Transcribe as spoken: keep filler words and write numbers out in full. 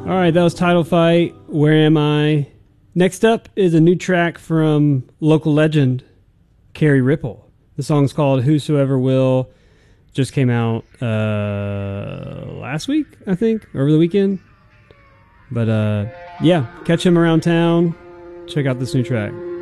All right, that was Title Fight. Where Am I? Next up is a new track from local legend Carrie Ripple. The song's called Whosoever Will. Just came out uh, last week, I think, over the weekend. But uh, yeah, catch him around town. Check out this new track.